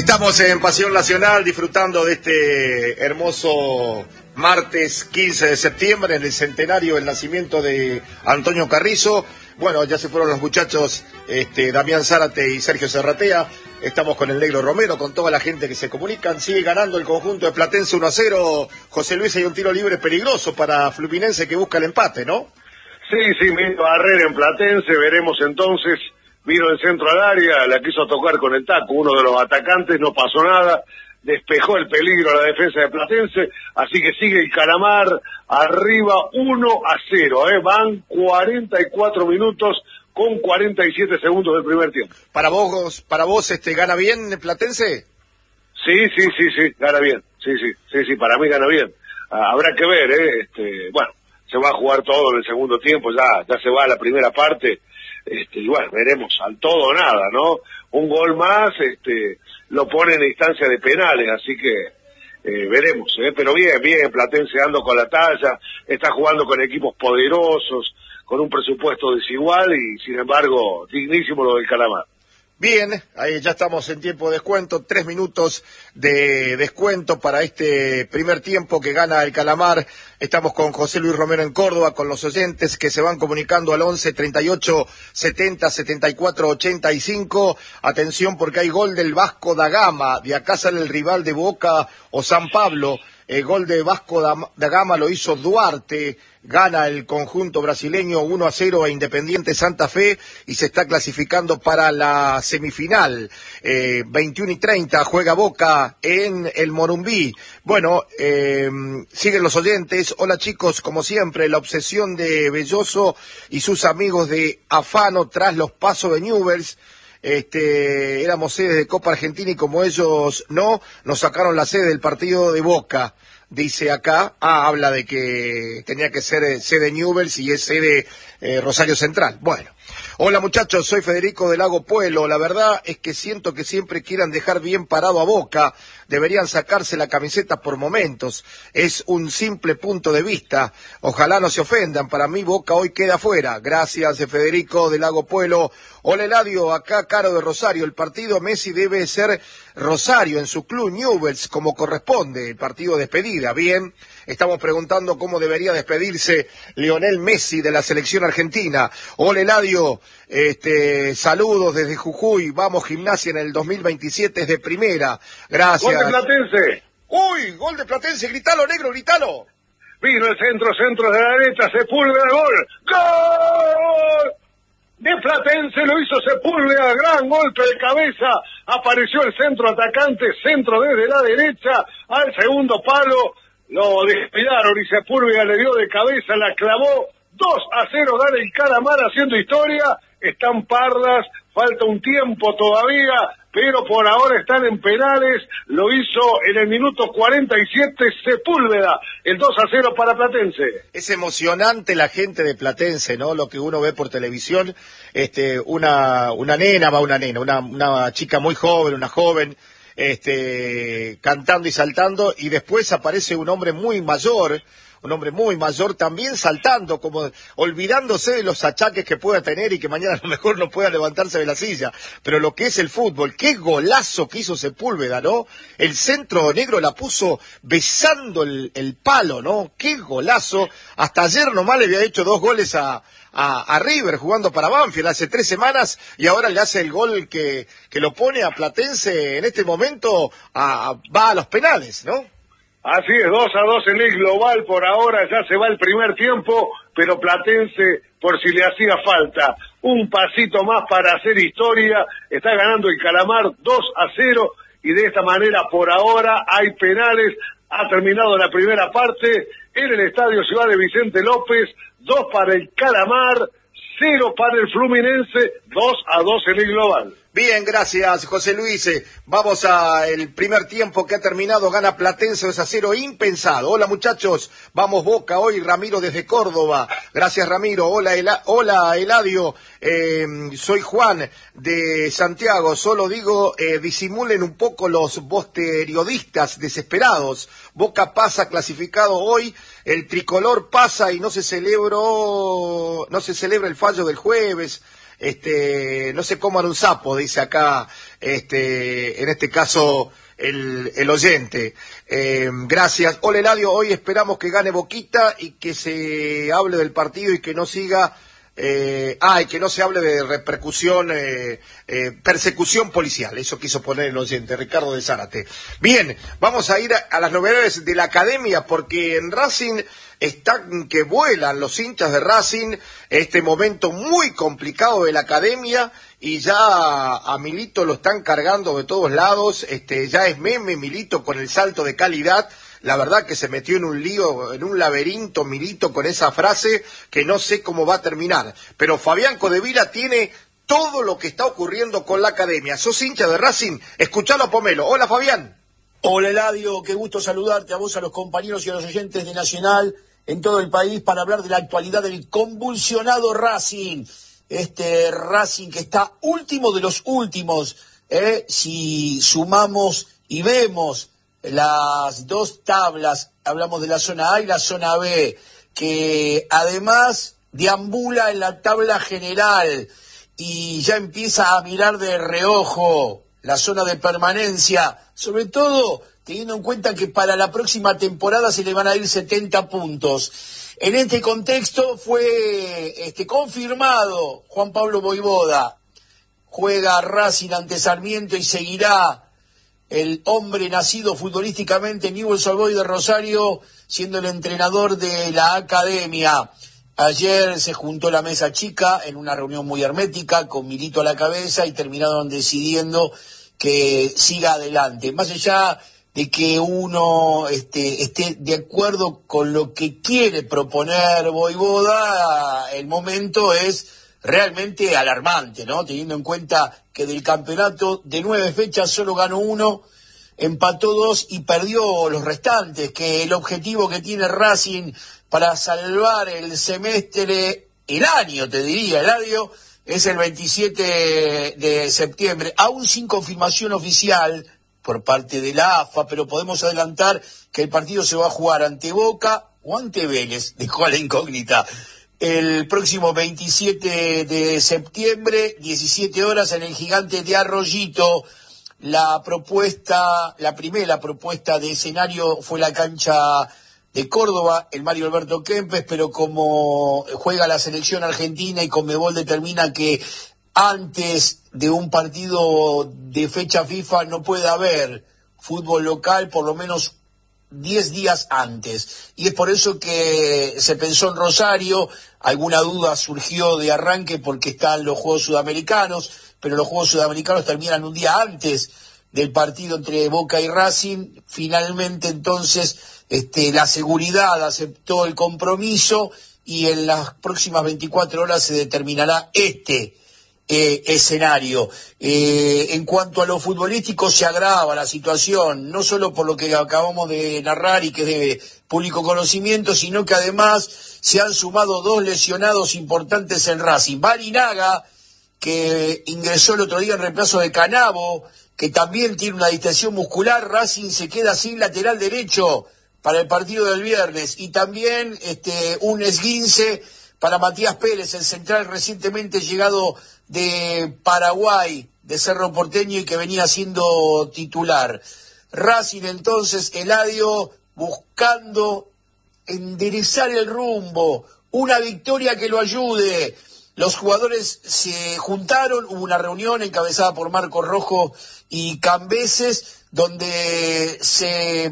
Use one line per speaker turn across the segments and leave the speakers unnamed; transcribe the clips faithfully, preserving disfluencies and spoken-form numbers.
Estamos en Pasión Nacional disfrutando de este hermoso martes quince de septiembre, en el centenario del nacimiento de Antonio Carrizo. Bueno, ya se fueron los muchachos este, Damián Zárate y Sergio Serratea. Estamos con el Negro Romero, con toda la gente que se comunican. Sigue ganando el conjunto de Platense uno a cero. José Luis, hay un tiro libre peligroso para Fluminense que busca el empate, ¿no?
Sí, sí, vino Barrera en Platense, veremos entonces. Vino el centro al área, la quiso tocar con el taco, uno de los atacantes, no pasó nada, despejó el peligro a la defensa de Platense, así que sigue el Calamar arriba uno a cero, ¿eh? Van cuarenta y cuatro minutos con cuarenta y siete segundos del primer tiempo.
¿Para vos, para vos este, gana bien el Platense?
Sí, sí, sí, sí, gana bien, sí, sí, sí, sí, para mí gana bien. Ah, habrá que ver, ¿eh? Este, bueno, se va a jugar todo en el segundo tiempo, ya, ya se va a la primera parte. Este, y bueno, veremos, al todo o nada, ¿no? Un gol más, este, lo pone en instancia de penales, así que eh, veremos, ¿eh? Pero bien, bien, Platense ando con la talla, está jugando con equipos poderosos, con un presupuesto desigual y, sin embargo, dignísimo lo del Calamar.
Bien, ahí ya estamos en tiempo de descuento, tres minutos de descuento para este primer tiempo que gana el Calamar. Estamos con José Luis Romero en Córdoba, con los oyentes que se van comunicando al once, treinta y ocho, setenta, setenta y cuatro, ochenta y cinco. Atención porque hay gol del Vasco da Gama, de acá sale el rival de Boca o San Pablo. El gol de Vasco da Gama lo hizo Duarte, gana el conjunto brasileño uno a cero a Independiente Santa Fe y se está clasificando para la semifinal. Eh, veintiuno y treinta juega Boca en el Morumbí. Bueno, eh, siguen los oyentes. Hola chicos, como siempre, la obsesión de Belloso y sus amigos de Afano tras los pasos de Newell's. Este, éramos sedes de Copa Argentina y como ellos no, nos sacaron la sede del partido de Boca, dice acá. Ah, habla de que tenía que ser sede Newell's y es sede eh, Rosario Central. Bueno, hola muchachos, soy Federico del Lago Pueblo. La verdad es que siento que siempre quieran dejar bien parado a Boca, deberían sacarse la camiseta por momentos, es un simple punto de vista, ojalá no se ofendan, para mí Boca hoy queda fuera. Gracias, Federico del Lago Pueblo. Hola Eladio, acá Caro de Rosario, el partido Messi debe ser Rosario en su club Newell's como corresponde, el partido de despedida. Bien, estamos preguntando cómo debería despedirse Lionel Messi de la selección argentina. Hola Eladio, este, saludos desde Jujuy, vamos Gimnasia en el dos mil veintisiete es de primera. Gracias.
Gol de Platense.
Uy, gol de Platense, gritalo negro, gritalo.
Vino el centro, centro de la derecha, Sepúlveda, gol. ¡Gol! De Platense lo hizo Sepúlveda, gran golpe de cabeza, apareció el centro atacante, centro desde la derecha al segundo palo, lo despedaron y Sepúlveda le dio de cabeza, la clavó, dos a cero gana el Calamar haciendo historia, están pardas, falta un tiempo todavía, pero por ahora están en penales, lo hizo en el minuto cuarenta y siete Sepúlveda, el dos a cero para Platense.
Es emocionante la gente de Platense, ¿no? Lo que uno ve por televisión, este, una, una nena, va una nena, una, una chica muy joven, una joven, este, cantando y saltando, y después aparece un hombre muy mayor, un hombre muy mayor también saltando, como olvidándose de los achaques que pueda tener y que mañana a lo mejor no pueda levantarse de la silla. Pero lo que es el fútbol, qué golazo que hizo Sepúlveda, ¿no? El centro negro la puso besando el, el palo, ¿no? Qué golazo. Hasta ayer nomás le había hecho dos goles a, a, a River jugando para Banfield hace tres semanas y ahora le hace el gol que, que lo pone a Platense en este momento, a, va a los penales, ¿no?
Así es, dos a dos en el global, por ahora ya se va el primer tiempo, pero Platense, por si le hacía falta, un pasito más para hacer historia, está ganando el Calamar dos a cero, y de esta manera por ahora hay penales, ha terminado la primera parte, en el estadio Ciudad de Vicente López, dos para el Calamar, cero para el Fluminense, dos a dos en el global.
Bien, gracias, José Luis. Vamos a el primer tiempo que ha terminado, gana Platense dos a cero, impensado. Hola muchachos, vamos Boca hoy, Ramiro desde Córdoba. Gracias Ramiro. Hola, Ela, hola Eladio, eh, soy Juan de Santiago. Solo digo, eh, disimulen un poco los posteriodistas desesperados. Boca pasa clasificado hoy, el tricolor pasa y no se celebró, no se celebra el fallo del jueves. este, no se coman un sapo, dice acá, este, en este caso, el, el oyente. Eh, gracias. Hola Eladio, hoy esperamos que gane Boquita y que se hable del partido y que no siga... Eh, ah, y que no se hable de repercusión, eh, eh, persecución policial. Eso quiso poner el oyente, Ricardo de Zárate. Bien, vamos a ir a, a las novedades de la academia, porque en Racing están que vuelan los hinchas de Racing, este momento muy complicado de la academia, y ya a Milito lo están cargando de todos lados, este, ya es meme Milito con el salto de calidad. La verdad que se metió en un lío, en un laberinto Milito con esa frase que no sé cómo va a terminar. Pero Fabián Codevila tiene todo lo que está ocurriendo con la academia. ¿Sos hincha de Racing? Escuchalo a Pomelo. Hola Fabián.
Hola Eladio, qué gusto saludarte a vos, a los compañeros y a los oyentes de Nacional en todo el país para hablar de la actualidad del convulsionado Racing. Este Racing que está último de los últimos, ¿eh? Si sumamos y vemos las dos tablas, hablamos de la zona A y la zona B, que además deambula en la tabla general y ya empieza a mirar de reojo la zona de permanencia, sobre todo teniendo en cuenta que para la próxima temporada se le van a ir setenta puntos. En este contexto fue este, confirmado Juan Pablo Voivoda, juega Racing ante Sarmiento y seguirá el hombre nacido futbolísticamente en Newell's Old Boys de Rosario, siendo el entrenador de la academia. Ayer se juntó la mesa chica en una reunión muy hermética, con Milito a la cabeza, y terminaron decidiendo que siga adelante. Más allá de que uno este, esté de acuerdo con lo que quiere proponer Voivoda, el momento es realmente alarmante, ¿no? Teniendo en cuenta que del campeonato de nueve fechas solo ganó uno, empató dos y perdió los restantes, que el objetivo que tiene Racing para salvar el semestre, el año, te diría, Eladio, es el veintisiete de septiembre, aún sin confirmación oficial por parte de la A F A, pero podemos adelantar que el partido se va a jugar ante Boca o ante Vélez, dejó a la incógnita. El próximo veintisiete de septiembre, diecisiete horas, en el Gigante de Arroyito. La propuesta, la primera propuesta de escenario fue la cancha de Córdoba, el Mario Alberto Kempes, pero como juega la selección argentina y Conmebol determina que antes de un partido de fecha FIFA no puede haber fútbol local, por lo menos diez días antes, y es por eso que se pensó en Rosario. Alguna duda surgió de arranque porque están los Juegos Sudamericanos, pero los Juegos Sudamericanos terminan un día antes del partido entre Boca y Racing. Finalmente entonces este, la seguridad aceptó el compromiso y en las próximas veinticuatro horas se determinará este Eh, escenario. Eh, en cuanto a lo futbolístico, se agrava la situación, no solo por lo que acabamos de narrar y que es de público conocimiento, sino que además se han sumado dos lesionados importantes en Racing. Barinaga, que ingresó el otro día en reemplazo de Canavo, que también tiene una distensión muscular. Racing se queda sin lateral derecho para el partido del viernes, y también este, un esguince para Matías Pérez, el central recientemente llegado de Paraguay, de Cerro Porteño, y que venía siendo titular. Racing entonces, Eladio, buscando enderezar el rumbo, una victoria que lo ayude. Los jugadores se juntaron, hubo una reunión encabezada por Marco Rojo y Cambeses, donde se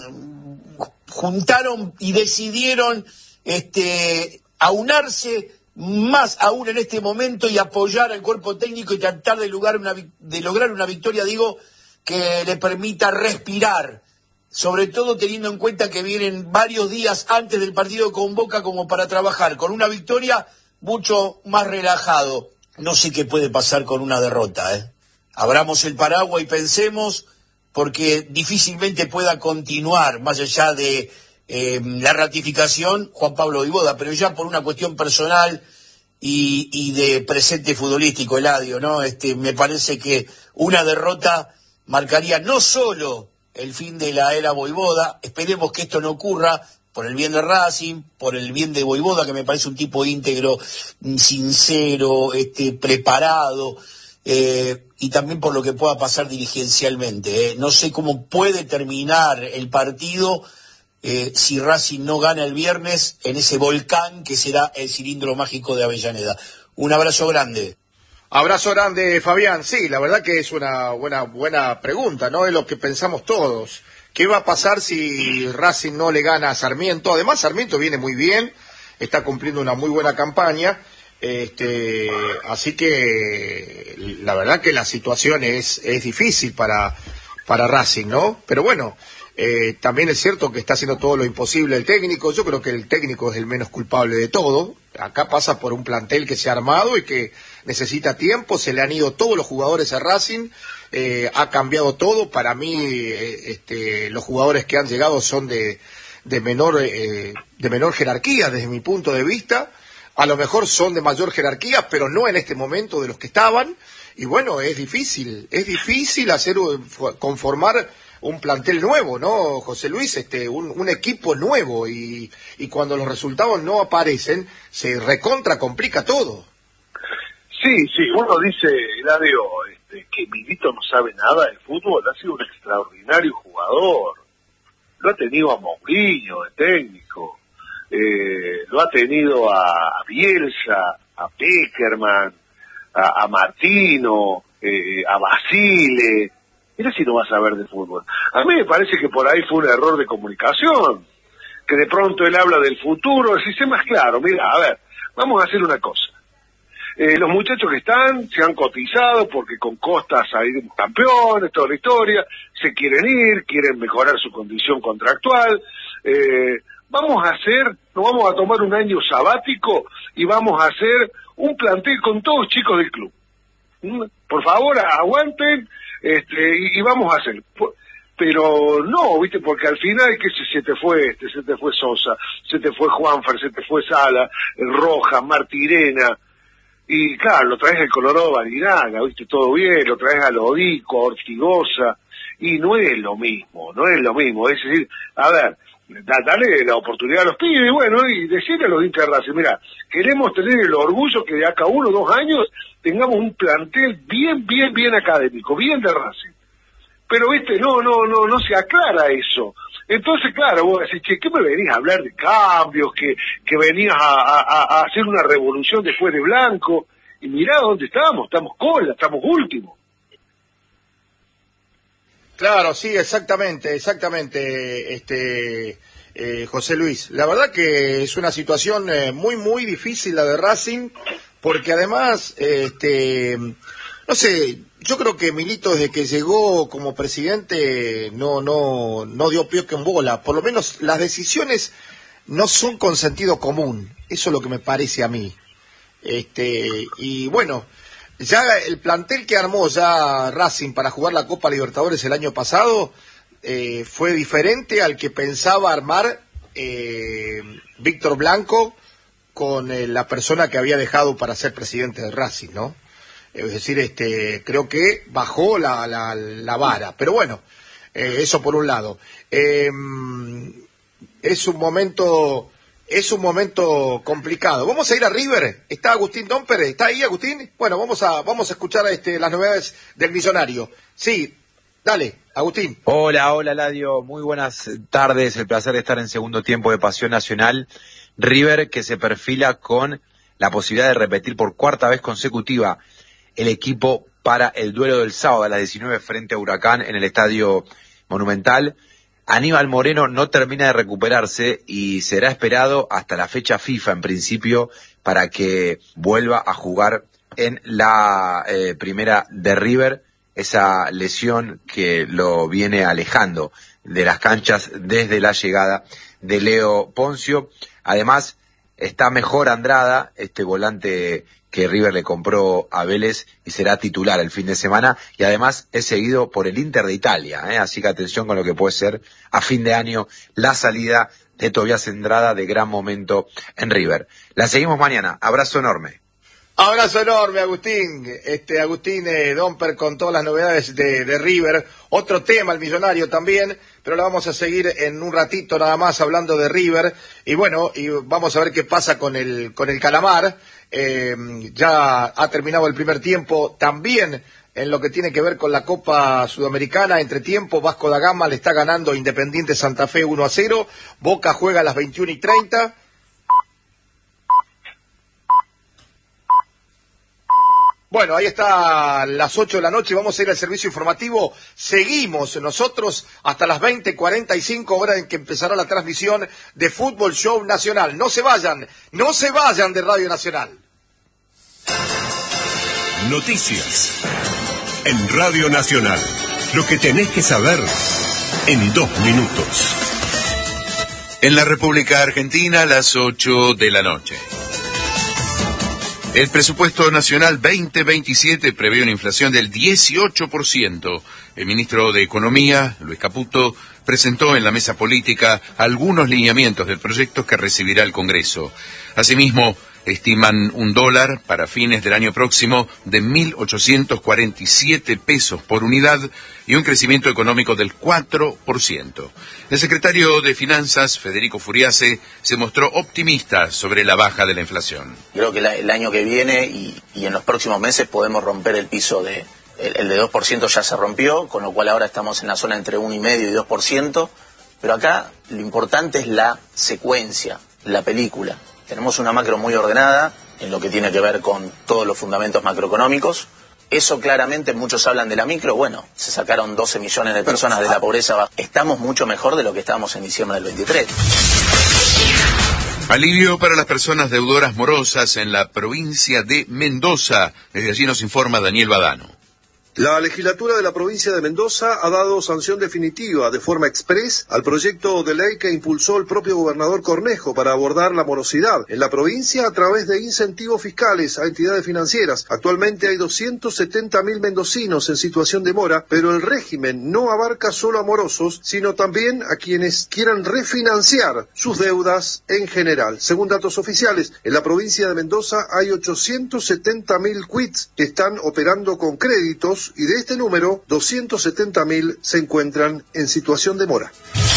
mmm, juntaron y decidieron este, aunarse más aún en este momento y apoyar al cuerpo técnico y tratar de lograr una, de lograr una victoria, digo, que le permita respirar, sobre todo teniendo en cuenta que vienen varios días antes del partido con Boca como para trabajar con una victoria mucho más relajado. No sé qué puede pasar con una derrota, ¿eh? Abramos el paraguas y pensemos, porque difícilmente pueda continuar, más allá de eh, la ratificación, Juan Pablo Voivoda, pero ya por una cuestión personal y, y de presente futbolístico, Eladio, ¿no? Este, me parece que una derrota marcaría no solo el fin de la era Voivoda, esperemos que esto no ocurra, por el bien de Racing, por el bien de Voivoda, que me parece un tipo íntegro, sincero, este, preparado, eh, y también por lo que pueda pasar dirigencialmente. Eh. No sé cómo puede terminar el partido eh, si Racing no gana el viernes en ese volcán que será el cilindro mágico de Avellaneda. Un abrazo grande.
Abrazo grande, Fabián. Sí, la verdad que es una buena buena pregunta, ¿no? Es lo que pensamos todos. ¿Qué va a pasar si Racing no le gana a Sarmiento? Además, Sarmiento viene muy bien, está cumpliendo una muy buena campaña, este, así que la verdad que la situación es es difícil para para Racing, ¿no? Pero bueno, eh, también es cierto que está haciendo todo lo imposible el técnico. Yo creo que el técnico es el menos culpable de todo. Acá pasa por un plantel que se ha armado y que necesita tiempo, se le han ido todos los jugadores a Racing, eh, ha cambiado todo. Para mí, eh, este, los jugadores que han llegado son de, de menor eh, de menor jerarquía desde mi punto de vista. A lo mejor son de mayor jerarquía, pero no en este momento de los que estaban. Y bueno, es difícil, es difícil hacer conformar un plantel nuevo, ¿no, José Luis? Este, un, un equipo nuevo, y, y cuando los resultados no aparecen, se recontra complica todo.
Sí, sí, uno dice, Eladio, este, que Milito no sabe nada del fútbol. Ha sido un extraordinario jugador. Lo ha tenido a Mourinho, de técnico. Eh, lo ha tenido a, a Bielsa, a Peckerman, a, a Martino, eh, a Basile. Mira si no vas a saber de fútbol. A mí me parece que por ahí fue un error de comunicación, que de pronto él habla del futuro. Si sé más claro, mira, a ver, vamos a hacer una cosa. Eh, los muchachos que están se han cotizado porque con Costa salimos campeones, toda la historia, se quieren ir, quieren mejorar su condición contractual. Eh, vamos a hacer, nos vamos a tomar un año sabático y vamos a hacer un plantel con todos chicos del club. ¿Mm? Por favor, aguanten, este, y, y vamos a hacer. Pero no, viste, porque al final que se, se te fue este, se te fue Sosa, se te fue Juanfer, se te fue Sala, Rojas, Martirena. Y claro, lo traes al Colorado Barinaga, viste, todo bien, lo traes a Lodico, a Ortigosa, y no es lo mismo, no es lo mismo. Es decir, a ver, da, dale la oportunidad a los pibes, bueno, y decirle a los hinchas de Racing, mira, queremos tener el orgullo que de acá uno o dos años tengamos un plantel bien, bien, bien académico, bien de Racing. Pero, viste, no, no, no, no se aclara eso. Entonces, claro, vos decís, che, ¿qué me venís a hablar de cambios? Que, que venías a, a, a hacer una revolución después de Blanco. Y mirá dónde estamos, estamos cola, estamos últimos.
Claro, sí, exactamente, exactamente, este, eh, José Luis. La verdad que es una situación eh, muy, muy difícil la de Racing, porque además, este, no sé, yo creo que Milito desde que llegó como presidente no no no dio pie que en bola. Por lo menos las decisiones no son con sentido común. Eso es lo que me parece a mí. Este y bueno, ya el plantel que armó ya Racing para jugar la Copa Libertadores el año pasado eh, fue diferente al que pensaba armar eh, Víctor Blanco con eh, la persona que había dejado para ser presidente de Racing, ¿no? Es decir, este, creo que bajó la, la, la vara. Pero bueno, eh, eso por un lado. Eh, es un momento, es un momento complicado. Vamos a ir a River. Está Agustín Domper. ¿Está ahí, Agustín? Bueno, vamos a, vamos a escuchar este, las novedades del Millonario. Sí, dale, Agustín.
Hola, hola, Ladio. Muy buenas tardes. El placer de estar en segundo tiempo de Pasión Nacional. River que se perfila con la posibilidad de repetir por cuarta vez consecutiva el equipo para el duelo del sábado a las diecinueve frente a Huracán en el Estadio Monumental. Aníbal Moreno no termina de recuperarse y será esperado hasta la fecha FIFA en principio para que vuelva a jugar en la eh, primera de River, esa lesión que lo viene alejando de las canchas desde la llegada de Leo Poncio. Además, está mejor Andrada, este volante que River le compró a Vélez y será titular el fin de semana, y además es seguido por el Inter de Italia, ¿eh? Así que atención con lo que puede ser a fin de año la salida de Tobias Andrada, de gran momento en River. La seguimos mañana, abrazo enorme.
Abrazo enorme, Agustín. Este Agustín eh, Domper con todas las novedades de, de River. Otro tema, el millonario también, pero lo vamos a seguir en un ratito nada más hablando de River. Y bueno, y vamos a ver qué pasa con el con el Calamar. Eh, ya ha terminado el primer tiempo también en lo que tiene que ver con la Copa Sudamericana. Entre tiempo, Vasco da Gama le está ganando Independiente Santa Fe uno a cero. Boca juega a las veintiuna y treinta. Bueno, ahí está las ocho de la noche, vamos a ir al servicio informativo. Seguimos nosotros hasta las veinte cuarenta y cinco, horas en que empezará la transmisión de Fútbol Show Nacional. No se vayan, no se vayan de Radio Nacional.
Noticias en Radio Nacional. Lo que tenés que saber en dos minutos.
En la República Argentina, a las ocho de la noche. El presupuesto nacional veinte veintisiete prevé una inflación del dieciocho por ciento. El ministro de Economía, Luis Caputo, presentó en la mesa política algunos lineamientos del proyecto que recibirá el Congreso. Asimismo, estiman un dólar para fines del año próximo de mil ochocientos cuarenta y siete pesos por unidad y un crecimiento económico del cuatro por ciento. El secretario de Finanzas, Federico Furiase, se mostró optimista sobre la baja de la inflación.
Creo que la, el año que viene y, y en los próximos meses podemos romper el piso de... El, el de dos por ciento ya se rompió, con lo cual ahora estamos en la zona entre uno coma cinco y dos por ciento. Pero acá lo importante es la secuencia, la película. Tenemos una macro muy ordenada en lo que tiene que ver con todos los fundamentos macroeconómicos. Eso claramente, muchos hablan de la micro, bueno, se sacaron doce millones de personas de la pobreza. Estamos mucho mejor de lo que estábamos en diciembre del veintitrés.
Alivio para las personas deudoras morosas en la provincia de Mendoza. Desde allí nos informa Daniel Badano.
La legislatura de la provincia de Mendoza ha dado sanción definitiva de forma exprés al proyecto de ley que impulsó el propio gobernador Cornejo para abordar la morosidad en la provincia a través de incentivos fiscales a entidades financieras. Actualmente hay doscientos setenta mil mendocinos en situación de mora, pero el régimen no abarca solo a morosos, sino también a quienes quieran refinanciar sus deudas en general. Según datos oficiales, en la provincia de Mendoza hay ochocientos setenta mil quits que están operando con créditos, y de este número, doscientos setenta mil se encuentran en situación de mora.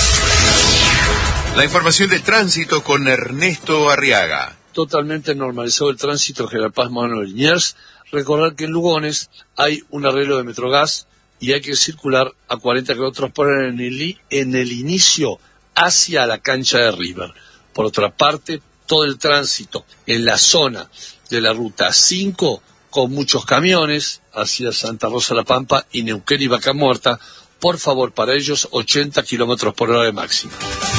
La información de tránsito con Ernesto Arriaga.
Totalmente normalizado el tránsito General Paz Manuel Liniers. Recordar que en Lugones hay un arreglo de Metrogas y hay que circular a cuarenta kilómetros por hora en el, en el inicio hacia la cancha de River. Por otra parte, todo el tránsito en la zona de la ruta cinco con muchos camiones hacia Santa Rosa La Pampa y Neuquén y Vaca Muerta. Por favor, para ellos, ochenta kilómetros por hora de máxima.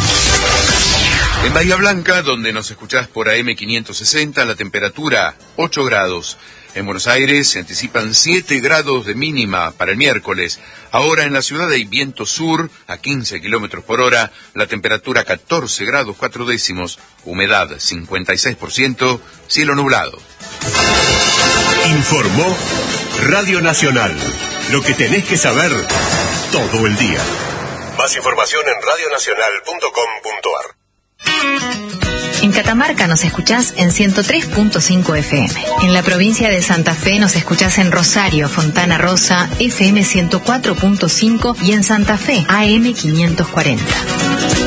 En Bahía Blanca, donde nos escuchás por A M quinientos sesenta, la temperatura ocho grados. En Buenos Aires se anticipan siete grados de mínima para el miércoles. Ahora en la ciudad hay viento sur a quince kilómetros por hora, la temperatura catorce grados cuatro décimos, humedad cincuenta y seis por ciento, cielo nublado.
Informó Radio Nacional. Lo que tenés que saber todo el día. Más información en radio nacional punto com punto ar.
En Catamarca nos escuchás en ciento tres punto cinco F M. En la provincia de Santa Fe nos escuchás en Rosario, Fontana Rosa, F M ciento cuatro punto cinco y en Santa Fe, A M quinientos cuarenta.